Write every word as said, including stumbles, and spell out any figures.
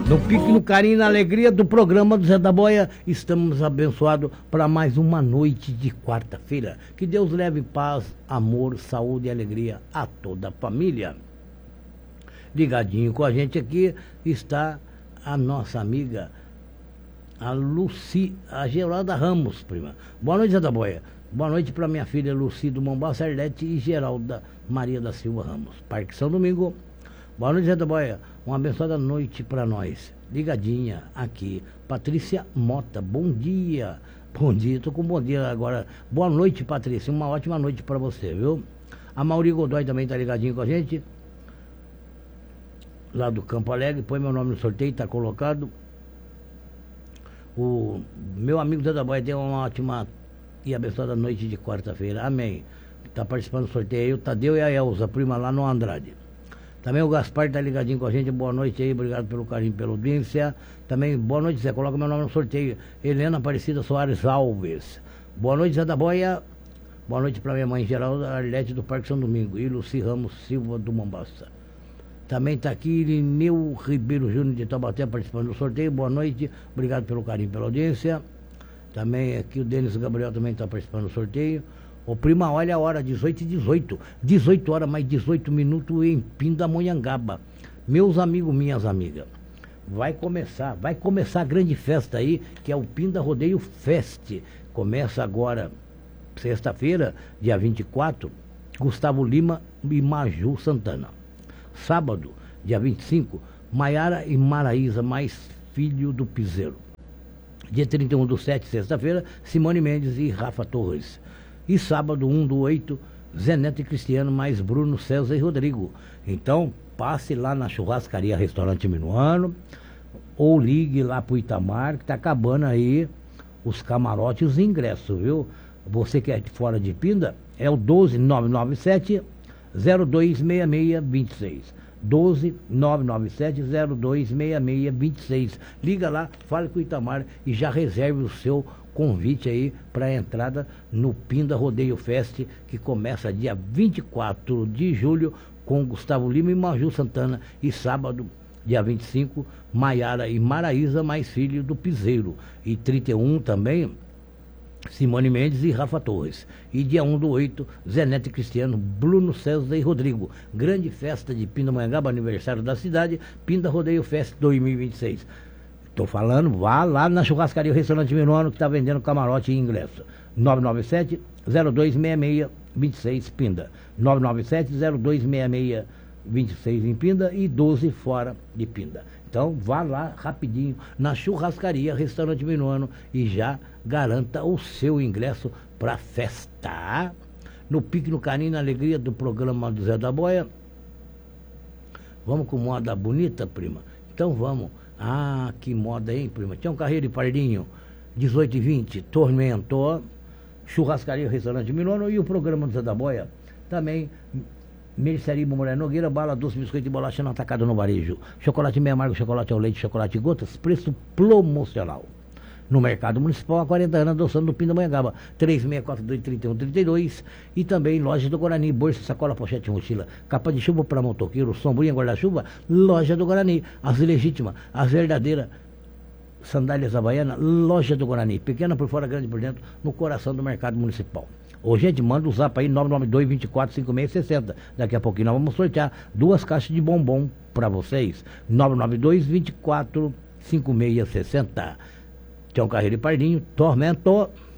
No pique, no carinho e na alegria do programa do Zé da Boia, estamos abençoados para mais uma noite de quarta-feira. Que Deus leve paz, amor, saúde e alegria a toda a família. Ligadinho com a gente aqui está a nossa amiga, a Luci, a Geralda Ramos, prima. Boa noite, Zé da Boia. Boa noite para minha filha Luci do Mombasa Arlete e Geralda Maria da Silva Ramos. Parque São Domingo. Boa noite, Zé da Boia. Uma abençoada noite para nós. Ligadinha aqui. Patrícia Mota, bom dia. Bom dia, tô com bom dia agora. Boa noite, Patrícia. Uma ótima noite para você, viu? A Mauri Godoy também tá ligadinho com a gente. Lá do Campo Alegre. Põe meu nome no sorteio, tá colocado. O meu amigo Zé da Boia tem uma ótima e abençoada noite de quarta-feira. Amém. Tá participando do sorteio aí o Tadeu e a Elza, prima lá no Andrade. Também o Gaspar tá ligadinho com a gente, boa noite aí, obrigado pelo carinho, pela audiência. Também, boa noite, Zé, coloca meu nome no sorteio, Helena Aparecida Soares Alves. Boa noite, Zé da Boia, boa noite para minha mãe Geralda Arlete do Parque São Domingo e Luci Ramos Silva do Mombasa. Também tá aqui Irineu Ribeiro Júnior de Taubaté participando do sorteio, boa noite, obrigado pelo carinho, pela audiência. Também aqui o Denis Gabriel também está participando do sorteio. Ô prima, olha a hora, dezoito e dezoito. dezoito horas mais dezoito minutos em Pindamonhangaba. Meus amigos, minhas amigas, vai começar, vai começar a grande festa aí, que é o Pinda Rodeio Fest. Começa agora, sexta-feira, dia vinte e quatro, Gustavo Lima e Maju Santana. Sábado, dia vinte e cinco, Maiara e Maraísa, mais filho do Piseiro. Dia trinta e um do sete, sexta-feira, Simone Mendes e Rafa Torres. E sábado, um do oito, Zé Neto e Cristiano, mais Bruno, César e Rodrigo. Então, passe lá na churrascaria Restaurante Minuano, ou ligue lá pro Itamar, que tá acabando aí os camarotes e os ingressos, viu? Você que é de fora de Pinda, é o doze nove nove sete zero dois seis seis dois seis. doze nove nove sete zero dois seis seis dois seis. Liga lá, fale com o Itamar e já reserve o seu convite aí para a entrada no Pinda Rodeio Fest, que começa dia vinte e quatro de julho com Gustavo Lima e Maju Santana, e sábado, dia vinte e cinco, Maiara e Maraísa, mais filho do Piseiro, e trinta e um também, Simone Mendes e Rafa Torres. E dia um do oito, Zé Neto e Cristiano, Bruno, César e Rodrigo. Grande festa de Pindamonhangaba, aniversário da cidade, Pinda Rodeio Fest dois mil e vinte e seis. Estou falando, vá lá na churrascaria Restaurante Minuano, que está vendendo camarote e ingresso. nove nove sete zero dois seis seis dois seis Pinda. nove nove sete zero dois seis seis dois seis em Pinda e doze fora de Pinda. Então vá lá rapidinho na churrascaria Restaurante Minuano e já garanta o seu ingresso para a festa. No pique, no carinho, na alegria do programa do Zé da Boia. Vamos com moda bonita, prima? Então vamos. Ah, que moda, hein, prima? Tinha um carreiro de pardinho, dezoito e vinte, Tormento, churrascaria Restaurante Minuano e o programa do Zé da Boia. Também Mercearia Moreira Nogueira, bala doce, biscoito e bolacha no atacado no varejo. Chocolate meio amargo, chocolate ao leite, chocolate gotas, preço promocional. No Mercado Municipal, há quarenta anos, adoçando do Pindamonhangaba, três seis quatro dois, três um três dois. E também Loja do Guarani, bolsa, sacola, pochete, mochila, capa de chuva para motoqueiro, sombrinha, guarda-chuva. Loja do Guarani, as legítimas, as verdadeiras sandálias havaianas. Loja do Guarani, pequena por fora, grande por dentro, no coração do Mercado Municipal. Ô, gente, manda o zap aí, nove nove dois, vinte e quatro, cinquenta e seis sessenta. Daqui a pouquinho nós vamos sortear duas caixas de bombom para vocês. nove nove dois, vinte e quatro, cinquenta e seis sessenta. Tem um carreiro de pardinho, Tormento.